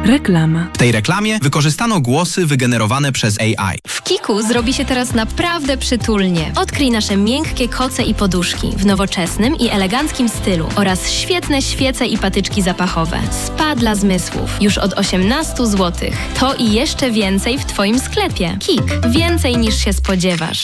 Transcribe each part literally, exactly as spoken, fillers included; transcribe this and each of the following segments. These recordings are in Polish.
Reklama. W tej reklamie wykorzystano głosy wygenerowane przez A I. W Kiku zrobi się teraz naprawdę przytulnie. Odkryj nasze miękkie koce i poduszki w nowoczesnym i eleganckim stylu oraz świetne świece i patyczki zapachowe. Spa dla zmysłów. Już od osiemnaście złotych. To i jeszcze więcej w Twoim sklepie. Kik. Więcej niż się spodziewasz.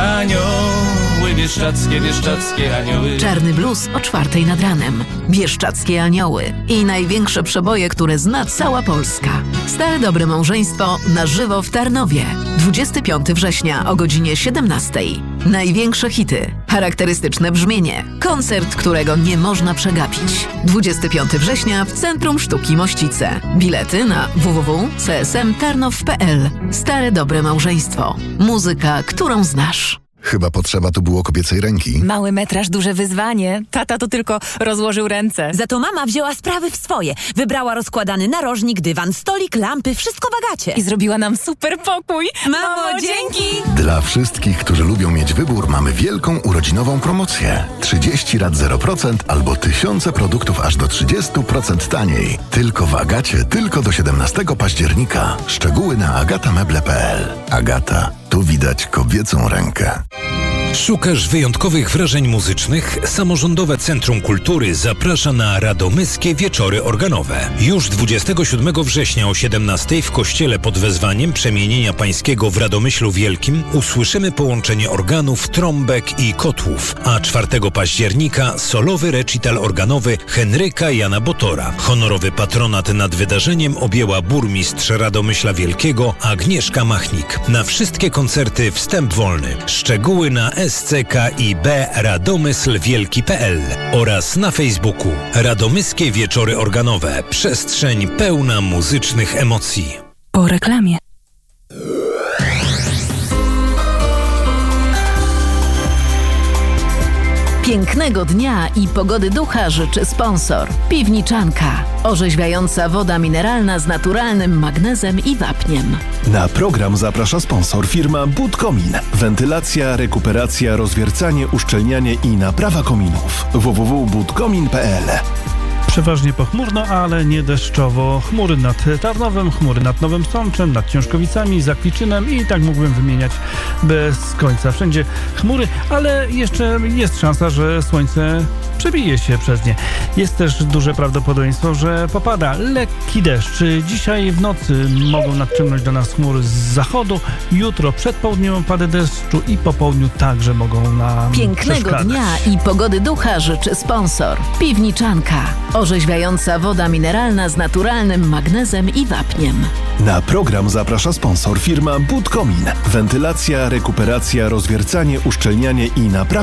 Anioły bieszczackie, bieszczackie anioły. Czarny blues o czwartej nad ranem. Bieszczackie anioły. I największe przeboje, które zna cała Polska. Stare dobre małżeństwo na żywo w Tarnowie. dwudziestego piątego września o godzinie siedemnastej. Największe hity. Charakterystyczne brzmienie. Koncert, którego nie można przegapić. dwudziestego piątego września w Centrum Sztuki Mościce. Bilety na w w w kropka c s m tarnow kropka p l. Stare dobre małżeństwo. Muzyka, którą znasz. Chyba potrzeba tu było kobiecej ręki. Mały metraż, duże wyzwanie. Tata to tylko rozłożył ręce. Za to mama wzięła sprawy w swoje. Wybrała rozkładany narożnik, dywan, stolik, lampy, wszystko w Agacie. I zrobiła nam super pokój. Mamo, dzięki! Dla wszystkich, którzy lubią mieć wybór, mamy wielką urodzinową promocję. trzydzieści rat zero procent albo tysiące produktów aż do trzydzieści procent taniej. Tylko w Agacie, tylko do siedemnastego października. Szczegóły na agatameble kropka p l. Agata. Tu widać kobiecą rękę. Szukasz wyjątkowych wrażeń muzycznych? Samorządowe Centrum Kultury zaprasza na Radomyskie Wieczory Organowe. Już dwudziestego siódmego września o siedemnastej w kościele pod wezwaniem Przemienienia Pańskiego w Radomyślu Wielkim usłyszymy połączenie organów, trąbek i kotłów, a czwartego października solowy recital organowy Henryka Jana Botora. Honorowy patronat nad wydarzeniem objęła burmistrz Radomyśla Wielkiego Agnieszka Machnik. Na wszystkie koncerty wstęp wolny. Szczegóły na s c k i b radomysl wielki kropka p l oraz na Facebooku. Radomyskie Wieczory Organowe. Przestrzeń pełna muzycznych emocji. Po reklamie. Pięknego dnia i pogody ducha życzy sponsor. Piwniczanka. Orzeźwiająca woda mineralna z naturalnym magnezem i wapniem. Na program zaprasza sponsor firma Budkomin. Wentylacja, rekuperacja, rozwiercanie, uszczelnianie i naprawa kominów. w w w kropka budkomin kropka p l. Przeważnie pochmurno, ale nie deszczowo. Chmury nad Tarnowem, chmury nad Nowym Sączem, nad Ciążkowicami, Zakliczynem i tak mógłbym wymieniać bez końca. Wszędzie chmury, ale jeszcze jest szansa, że słońce przebije się przez nie. Jest też duże prawdopodobieństwo, że popada lekki deszcz. Dzisiaj w nocy mogą nadciągnąć do nas chmury z zachodu. Jutro przed południem opady deszczu i po południu także mogą nam Pięknego dnia i pogody ducha życzy sponsor. Piwniczanka. Orzeźwiająca woda mineralna z naturalnym magnezem i wapniem. Na program zaprasza sponsor firma Budkomin. Wentylacja, rekuperacja, rozwiercanie, uszczelnianie i naprawa